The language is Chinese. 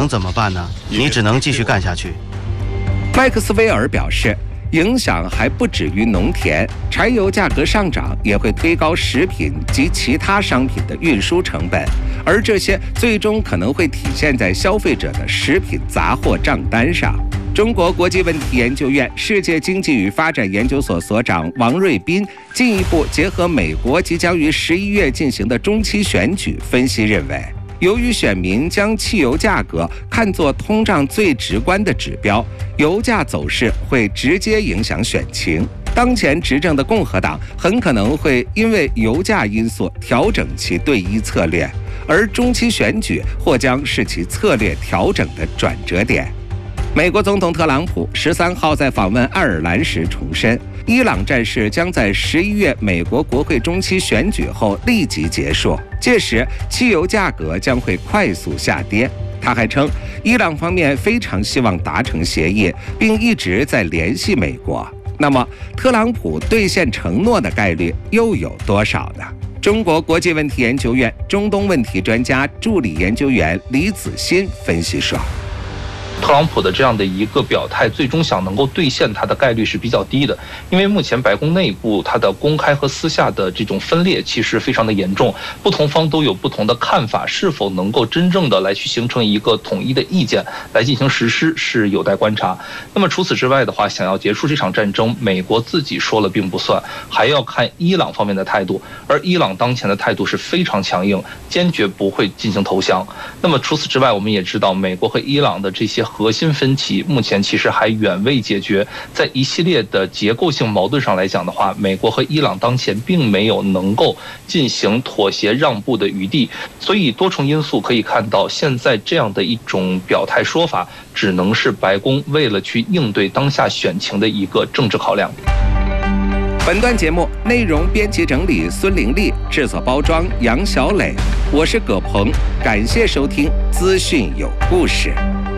能怎么办呢？你只能继续干下去。 麦克斯韦尔表示，影响还不止于农田，柴油价格上涨也会推高食品及其他商品的运输成本，而这些最终可能会体现在消费者的食品杂货账单上。中国国际问题研究院世界经济与发展研究所所长王瑞斌进一步结合美国即将于11月进行的中期选举分析认为，由于选民将汽油价格看作通胀最直观的指标，油价走势会直接影响选情。当前执政的共和党很可能会因为油价因素调整其对伊策略，而中期选举或将是其策略调整的转折点。美国总统特朗普13号在访问爱尔兰时重申，伊朗战事将在11月美国国会中期选举后立即结束，届时汽油价格将会快速下跌。他还称，伊朗方面非常希望达成协议，并一直在联系美国。那么，特朗普兑现承诺的概率又有多少呢？中国国际问题研究院中东问题专家助理研究员李子欣分析说， 特朗普的这样的一个表态，最终想能够兑现它的概率是比较低的，因为目前白宫内部它的公开和私下的这种分裂其实非常的严重，不同方都有不同的看法，是否能够真正的来去形成一个统一的意见来进行实施是有待观察。那么除此之外的话，想要结束这场战争，美国自己说了并不算，还要看伊朗方面的态度，而伊朗当前的态度是非常强硬，坚决不会进行投降。那么除此之外，我们也知道美国和伊朗的这些核心分歧目前其实还远未解决，在一系列的结构性矛盾上来讲的话，美国和伊朗当前并没有能够进行妥协让步的余地，所以多重因素可以看到，现在这样的一种表态说法只能是白宫为了去应对当下选情的一个政治考量。 本段节目内容编辑整理孙玲丽，制作包装杨小磊，我是葛鹏，感谢收听资讯有故事。